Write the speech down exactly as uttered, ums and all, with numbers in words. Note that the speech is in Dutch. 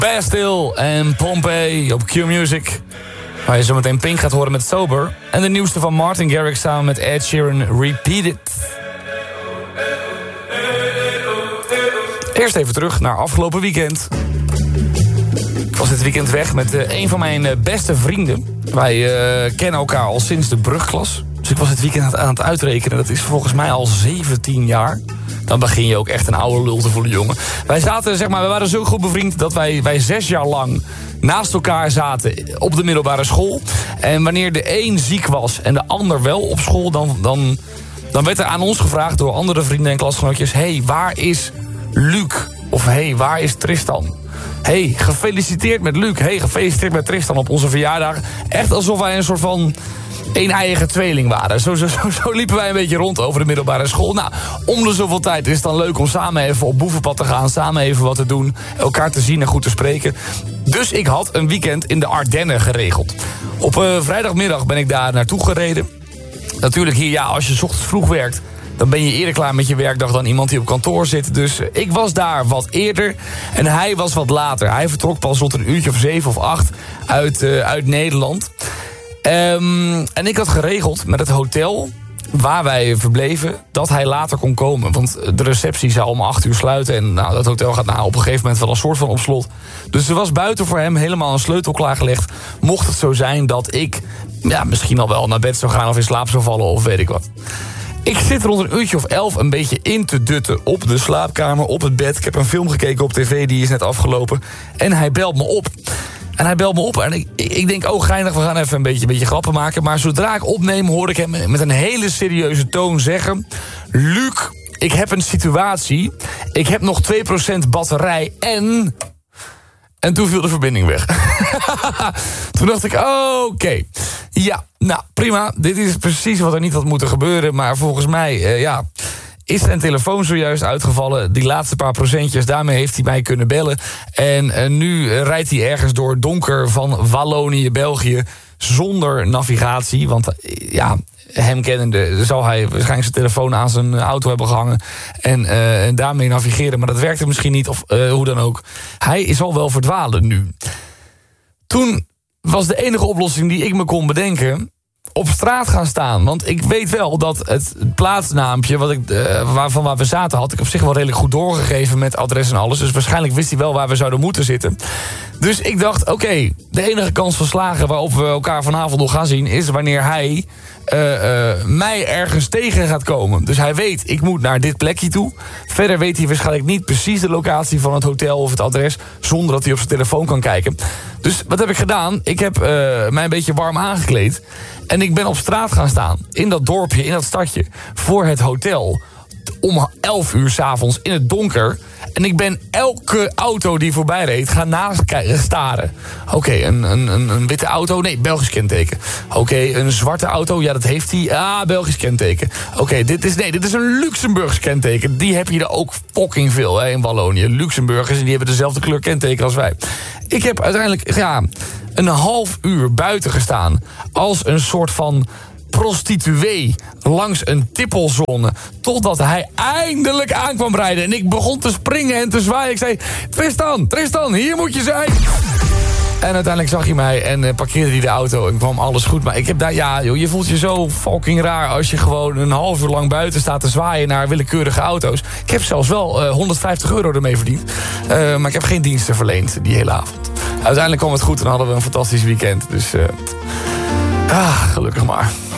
Bastille en Pompeii op Q Music. Waar je zometeen Pink gaat horen met Sober. En de nieuwste van Martin Garrix samen met Ed Sheeran, Repeat It. Eerst even terug naar afgelopen weekend. Ik was dit weekend weg met uh, een van mijn uh, beste vrienden. Wij uh, kennen elkaar al sinds de brugklas. Dus ik was dit weekend aan het uitrekenen. Dat is volgens mij al zeventien jaar. Dan begin je ook echt een oude lul te voelen, jongen. Wij zaten, zeg maar, we waren zo goed bevriend dat wij, wij zes jaar lang naast elkaar zaten op de middelbare school. En wanneer de een ziek was en de ander wel op school, dan, dan, dan werd er aan ons gevraagd door andere vrienden en klasgenootjes: hé, hey, waar is Luc? Of hé, hey, waar is Tristan? Hé, hey, gefeliciteerd met Luc. Hé, hey, gefeliciteerd met Tristan op onze verjaardag. Echt alsof wij een soort van een-eigen tweeling waren. Zo, zo, zo, zo liepen wij een beetje rond over de middelbare school. Nou, om de zoveel tijd is het dan leuk om samen even op boevenpad te gaan. Samen even wat te doen. Elkaar te zien en goed te spreken. Dus ik had een weekend in de Ardennen geregeld. Op uh, vrijdagmiddag ben ik daar naartoe gereden. Natuurlijk hier, ja, als je 's ochtends vroeg werkt, dan ben je eerder klaar met je werkdag dan iemand die op kantoor zit. Dus ik was daar wat eerder en hij was wat later. Hij vertrok pas rond een uurtje of zeven of acht uit, uh, uit Nederland. Um, en ik had geregeld met het hotel waar wij verbleven dat hij later kon komen. Want de receptie zou om acht uur sluiten. En nou, dat hotel gaat nou op een gegeven moment wel een soort van op slot. Dus er was buiten voor hem helemaal een sleutel klaargelegd. Mocht het zo zijn dat ik ja, misschien al wel naar bed zou gaan of in slaap zou vallen of weet ik wat. Ik zit rond een uurtje of elf een beetje in te dutten op de slaapkamer, op het bed. Ik heb een film gekeken op tv, die is net afgelopen. En hij belt me op. En hij belt me op en ik, ik denk, oh geinig, we gaan even een beetje, een beetje grappen maken. Maar zodra ik opneem, hoor ik hem met een hele serieuze toon zeggen: Luc, ik heb een situatie. Ik heb nog twee procent batterij en... En toen viel de verbinding weg. Toen dacht ik, oké. Okay. Ja, nou, prima. Dit is precies wat er niet had moeten gebeuren. Maar volgens mij, uh, ja, is zijn telefoon zojuist uitgevallen. Die laatste paar procentjes, daarmee heeft hij mij kunnen bellen. En uh, nu uh, rijdt hij ergens door het donker van Wallonië, België, zonder navigatie. Want uh, ja, hem kennende zou hij waarschijnlijk zijn telefoon aan zijn auto hebben gehangen en, uh, en daarmee navigeren. Maar dat werkte misschien niet, of uh, hoe dan ook. Hij is al wel verdwalen nu. Toen was de enige oplossing die ik me kon bedenken op straat gaan staan. Want ik weet wel dat het plaatsnaampje wat ik, uh, waarvan waar we zaten, had ik op zich wel redelijk goed doorgegeven met adres en alles. Dus waarschijnlijk wist hij wel waar we zouden moeten zitten. Dus ik dacht, oké, okay, de enige kans van slagen waarop we elkaar vanavond nog gaan zien is wanneer hij uh, uh, mij ergens tegen gaat komen. Dus hij weet, ik moet naar dit plekje toe. Verder weet hij waarschijnlijk niet precies de locatie van het hotel of het adres, zonder dat hij op zijn telefoon kan kijken. Dus wat heb ik gedaan? Ik heb uh, mij een beetje warm aangekleed en ik ben op straat gaan staan, in dat dorpje, in dat stadje, voor het hotel, om elf uur 's avonds in het donker. En ik ben elke auto die voorbij reed gaan naast staren. Oké, okay, een, een, een witte auto? Nee, Belgisch kenteken. Oké, okay, een zwarte auto? Ja, dat heeft hij. Ah, Belgisch kenteken. Oké, okay, dit is nee, dit is een Luxemburgs kenteken. Die heb je er ook fucking veel hè, in Wallonië. Luxemburgers, en die hebben dezelfde kleur kenteken als wij. Ik heb uiteindelijk ja, een half uur buiten gestaan als een soort van prostituee langs een tippelzone, totdat hij eindelijk aankwam rijden. En ik begon te springen en te zwaaien. Ik zei, Tristan, Tristan, hier moet je zijn. En uiteindelijk zag hij mij en uh, parkeerde hij de auto en kwam alles goed. Maar ik heb daar, ja, joh, je voelt je zo fucking raar als je gewoon een half uur lang buiten staat te zwaaien naar willekeurige auto's. Ik heb zelfs wel uh, honderdvijftig euro ermee verdiend. Uh, maar ik heb geen diensten verleend die hele avond. Uiteindelijk kwam het goed en hadden we een fantastisch weekend. Dus, uh, ah, gelukkig maar.